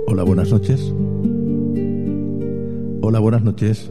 Hola, buenas noches. Hola, buenas noches.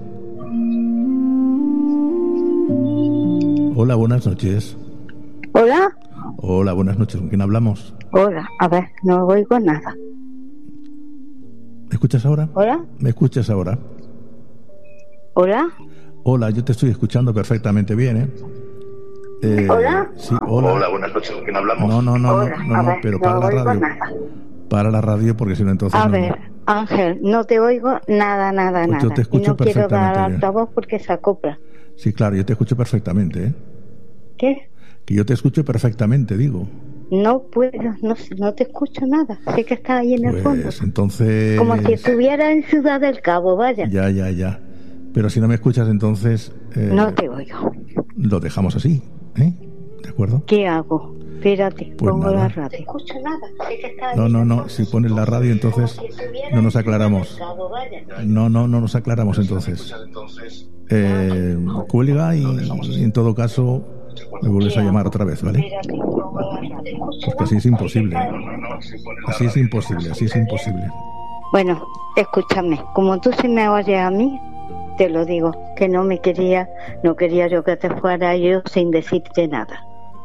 Hola, buenas noches. Hola. Hola, buenas noches. ¿Con quién hablamos? Hola, a ver, no oigo nada. ¿Me escuchas ahora? Hola. ¿Me escuchas ahora? Hola. Hola, yo te estoy escuchando perfectamente bien, ¿eh? Hola. Sí, hola. Hola, buenas noches. ¿Con quién hablamos? No, Hola, a ver, pero no para la oigo radio. nada. Para la radio, porque si no, entonces A no. ver, Ángel, no te oigo nada, Pues yo te y escucho no quiero dar perfectamente al bien. altavoz porque se acopla. Sí, claro, yo te escucho perfectamente, ¿eh? ¿Qué? Que yo te escucho perfectamente, digo. No puedo, no te escucho nada. Sé que estás ahí en el fondo. Pues entonces... Como si estuviera en Ciudad del Cabo, vaya. Ya. Pero si no me escuchas, entonces... No te oigo. Lo dejamos así, ¿eh? ¿De acuerdo? ¿Qué hago? Espérate, Pues pongo nada. la radio. No te escucho nada. Sé que estás ahí en el No. fondo. Si pones la radio, entonces no nos aclaramos. No nos aclaramos, entonces. Cuelga y en todo caso me vuelves a llamar otra vez, ¿vale? Porque así es imposible. Así es imposible. Bueno, escúchame, como tú sí me oyes a mí, te lo digo, que no quería yo que te fuera yo sin decirte nada.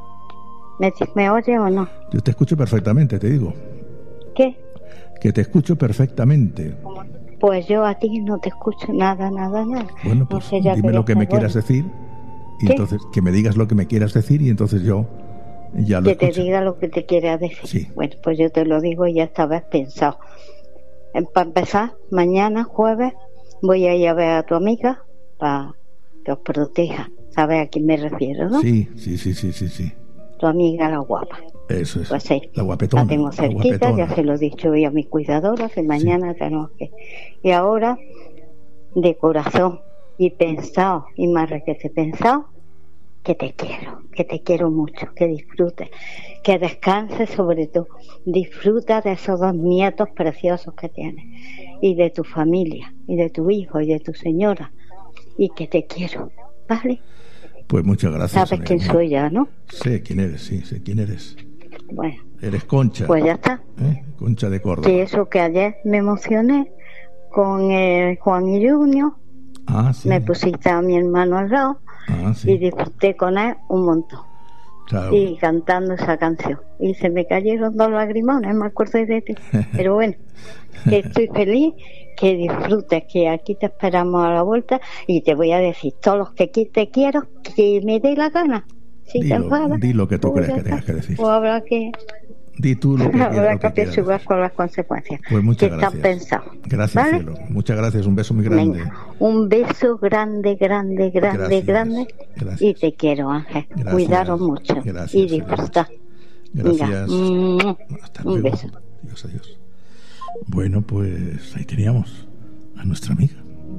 ¿Me oyes o no? Yo te escucho perfectamente, te digo. ¿Qué? Que te escucho perfectamente. Pues yo a ti no te escucho nada. Bueno, pues no sé, ya dime lo que me quieras decir. Y ¿Qué? entonces, que me digas lo que me quieras decir y entonces yo ya lo Que escucho. te diga lo que te quieras decir. Sí. Bueno, pues yo te lo digo y ya esta vez pensado. Para empezar, mañana, jueves, voy a ir a ver a tu amiga para que os proteja. ¿Sabes a quién me refiero, no? Sí. Tu amiga la guapa. Eso es. Pues sí, La guapetona. la tengo cerquita, ya se lo he dicho hoy a mi cuidadora, que mañana tenemos que... Y ahora, de corazón, y pensado, y más que te he pensado, que te quiero mucho, que disfrutes, que descanses sobre todo, disfruta de esos 2 nietos preciosos que tienes, y de tu familia, y de tu hijo, y de tu señora, y que te quiero, ¿vale? Pues muchas gracias. ¿Sabes amiga quién mía. soy ya, no? Sé quién eres, sí, sé quién eres. Bueno, Eres Concha. pues ya está. Concha de Córdoba. Que eso que ayer me emocioné con Juan y Junior, Ah, sí. me pusiste a mi hermano al lado Ah, sí. y disfruté con él un montón. Claro. Y cantando esa canción. Y se me cayeron 2 lagrimones, me acuerdo de ti. Pero bueno, que estoy feliz, que disfrutes, que aquí te esperamos a la vuelta y te voy a decir todos los que te quiero, que me dé la gana. Si te enfadas, Di lo que tú pues creas ya que tengas está. que decir. O habrá que... Di tú lo que quieras. Habrá lo que que quieras apechugar decir. con las consecuencias. Pues muchas que gracias. están pensados. Gracias, ¿vale? cielo. Muchas gracias. Un beso muy grande. Venga, un beso grande. Gracias. Y te quiero, Ángel. Gracias. Cuidaros mucho. Gracias, Y disfrutar. Gracias. Venga. Hasta Un luego. beso. Adiós. Bueno, pues ahí teníamos a nuestra amiga.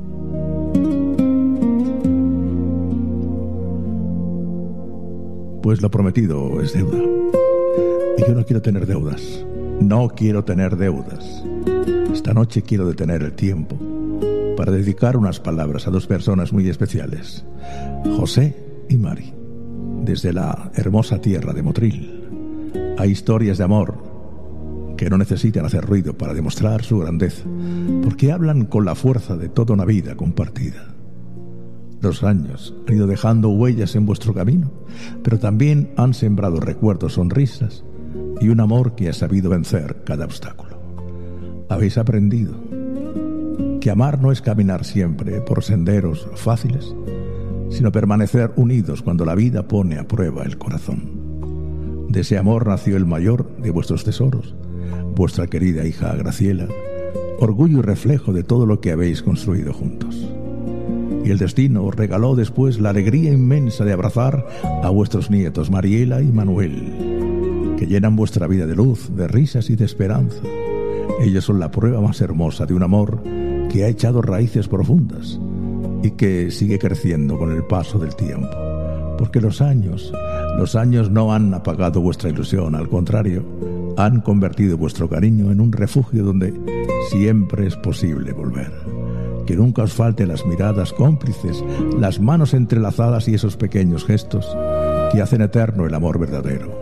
Pues lo prometido es deuda. Y yo no quiero tener deudas. No quiero tener deudas. Esta noche quiero detener el tiempo para dedicar unas palabras a 2 personas muy especiales, José y Mari, desde la hermosa tierra de Motril. Hay historias de amor que no necesitan hacer ruido para demostrar su grandeza, porque hablan con la fuerza de toda una vida compartida. Los años han ido dejando huellas en vuestro camino, pero también han sembrado recuerdos, sonrisas y un amor que ha sabido vencer cada obstáculo. Habéis aprendido que amar no es caminar siempre por senderos fáciles, sino permanecer unidos cuando la vida pone a prueba el corazón. De ese amor nació el mayor de vuestros tesoros, vuestra querida hija Graciela, orgullo y reflejo de todo lo que habéis construido juntos. Y el destino os regaló después la alegría inmensa de abrazar a vuestros nietos Mariela y Manuel, que llenan vuestra vida de luz, de risas y de esperanza. Ellos son la prueba más hermosa de un amor que ha echado raíces profundas y que sigue creciendo con el paso del tiempo. Porque los años no han apagado vuestra ilusión, al contrario, han convertido vuestro cariño en un refugio donde siempre es posible volver. Que nunca os falten las miradas cómplices, las manos entrelazadas y esos pequeños gestos que hacen eterno el amor verdadero.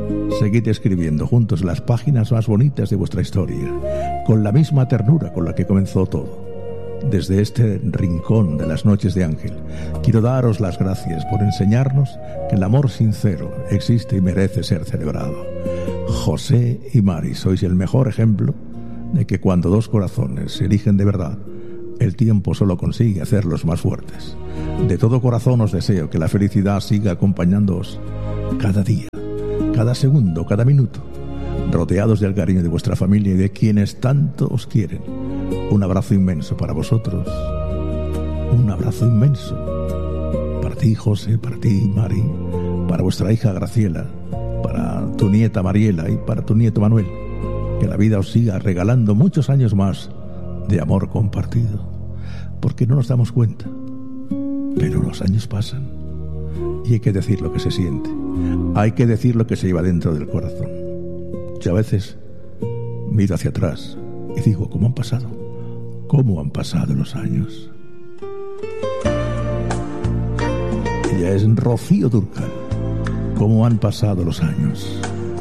Seguid escribiendo juntos las páginas más bonitas de vuestra historia, con la misma ternura con la que comenzó todo. Desde este rincón de las noches de Ángel, quiero daros las gracias por enseñarnos que el amor sincero existe y merece ser celebrado. José y Mari, sois el mejor ejemplo de que cuando dos corazones se eligen de verdad, el tiempo solo consigue hacerlos más fuertes. De todo corazón os deseo que la felicidad siga acompañándoos cada día, cada segundo, cada minuto, rodeados del cariño de vuestra familia y de quienes tanto os quieren. Un abrazo inmenso para vosotros, un abrazo inmenso para ti, José, para ti, Mari, para vuestra hija Graciela, para tu nieta Mariela y para tu nieto Manuel. Que la vida os siga regalando muchos años más de amor compartido, porque no nos damos cuenta, pero los años pasan y hay que decir lo que se siente, hay que decir lo que se lleva dentro del corazón. Yo a veces miro hacia atrás y digo, ¿cómo han pasado los años? Ella es Rocío Dúrcal. ¿Cómo han pasado los años?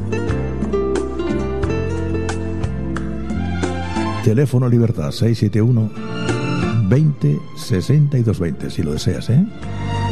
Teléfono Libertad 671 20 62 20, si lo deseas, ¿eh?